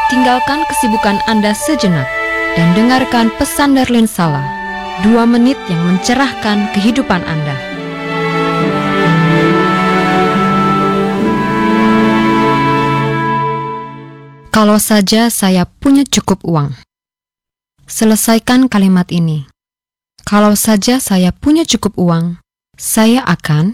Tinggalkan kesibukan Anda sejenak dan dengarkan pesan Darlene Sala, 2 menit yang mencerahkan kehidupan Anda. Kalau saja saya punya cukup uang. Selesaikan kalimat ini. Kalau saja saya punya cukup uang, saya akan...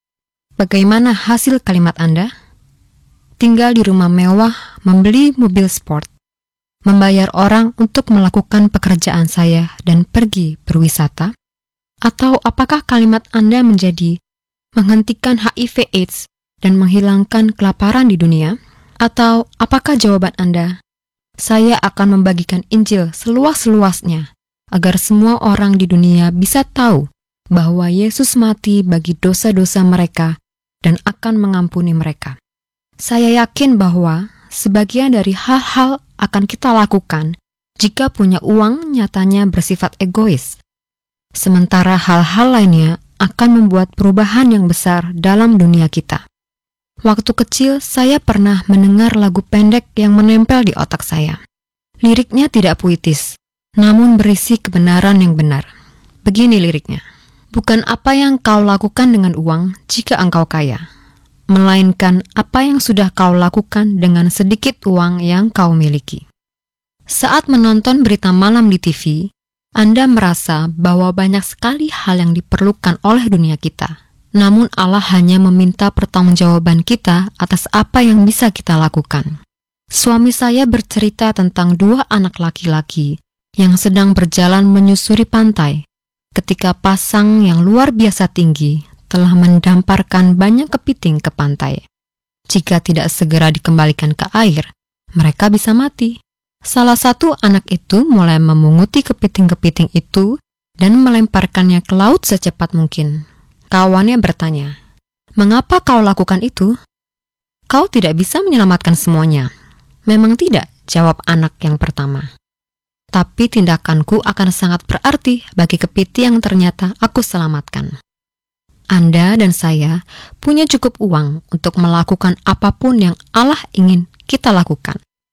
Bagaimana hasil kalimat Anda? Tinggal di rumah mewah, membeli mobil sport, membayar orang untuk melakukan pekerjaan saya dan pergi berwisata? Atau apakah kalimat Anda menjadi menghentikan HIV/AIDS dan menghilangkan kelaparan di dunia? Atau apakah jawaban Anda, saya akan membagikan Injil seluas-luasnya agar semua orang di dunia bisa tahu bahwa Yesus mati bagi dosa-dosa mereka dan akan mengampuni mereka? Saya yakin bahwa sebagian dari hal-hal akan kita lakukan jika punya uang nyatanya bersifat egois. Sementara hal-hal lainnya akan membuat perubahan yang besar dalam dunia kita. Waktu kecil saya pernah mendengar lagu pendek yang menempel di otak saya. Liriknya tidak puitis, namun berisi kebenaran yang benar. Begini liriknya. Bukan apa yang kau lakukan dengan uang jika engkau kaya, melainkan apa yang sudah kau lakukan dengan sedikit uang yang kau miliki. Saat menonton berita malam di TV, Anda merasa bahwa banyak sekali hal yang diperlukan oleh dunia kita. Namun Allah hanya meminta pertanggungjawaban kita atas apa yang bisa kita lakukan. Suami saya bercerita tentang 2 anak laki-laki yang sedang berjalan menyusuri pantai ketika pasang yang luar biasa tinggi telah mendamparkan banyak kepiting ke pantai. Jika tidak segera dikembalikan ke air, mereka bisa mati. Salah satu anak itu mulai memunguti kepiting-kepiting itu dan melemparkannya ke laut secepat mungkin. Kawannya bertanya, "Mengapa kau lakukan itu? Kau tidak bisa menyelamatkan semuanya." "Memang tidak," jawab anak yang pertama. "Tapi tindakanku akan sangat berarti bagi kepiting yang ternyata aku selamatkan." Anda dan saya punya cukup uang untuk melakukan apapun yang Allah ingin kita lakukan.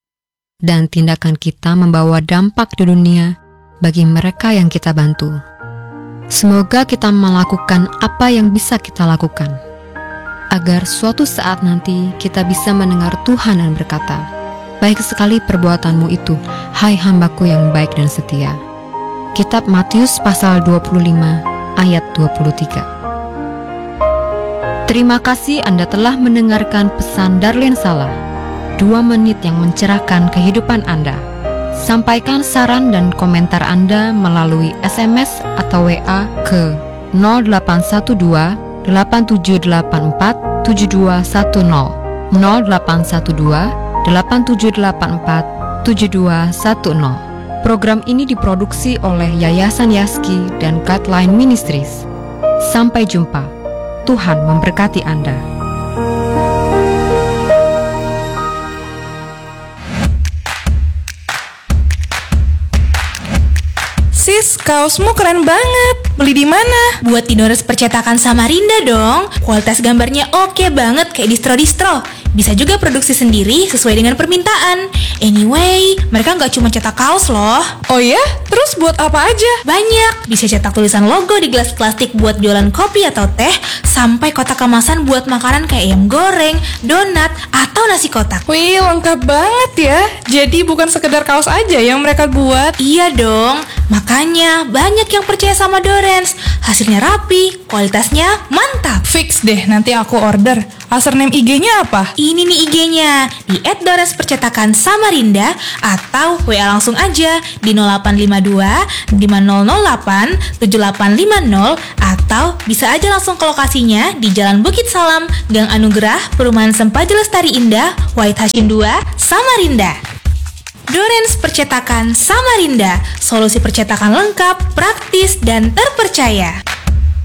Dan tindakan kita membawa dampak di dunia bagi mereka yang kita bantu. Semoga kita melakukan apa yang bisa kita lakukan, agar suatu saat nanti kita bisa mendengar Tuhan dan berkata, "Baik sekali perbuatanmu itu, hai hambaku yang baik dan setia." Kitab Matius pasal 25 ayat 23. Terima kasih Anda telah mendengarkan pesan Darlene Sala, 2 menit yang mencerahkan kehidupan Anda. Sampaikan saran dan komentar Anda melalui SMS atau WA ke 0812 8784 7210 0812 8784 7210. Program ini diproduksi oleh Yayasan Yaski dan Guideline Ministries. Sampai jumpa. Tuhan memberkati Anda. Sis, kaosmu keren banget. Beli di mana? Buat di Dores Percetakan Samarinda dong. Kualitas gambarnya oke banget kayak distro-distro. Bisa juga produksi sendiri sesuai dengan permintaan. Anyway, mereka nggak cuma cetak kaos loh. Oh ya? Terus buat apa aja? Banyak. Bisa cetak tulisan logo di gelas plastik buat jualan kopi atau teh, sampai kotak kemasan buat makanan kayak ayam goreng, donat, atau nasi kotak. Wih, lengkap banget ya. Jadi bukan sekedar kaos aja yang mereka buat. Iya dong. Makanya banyak yang percaya sama Dorens. Hasilnya rapi, kualitasnya mantap. Fix deh, nanti aku order. Username IG-nya apa? Ini nih IG-nya, di @Dorenspercetakan Samarinda, atau WA langsung aja di 0852 5008 7850, atau bisa aja langsung ke lokasinya di Jalan Bukit Salam, Gang Anugerah, Perumahan Sempaja Lestari Indah, Wahid Hashim 2, Samarinda. Dorens Percetakan Samarinda, solusi percetakan lengkap, praktis, dan terpercaya.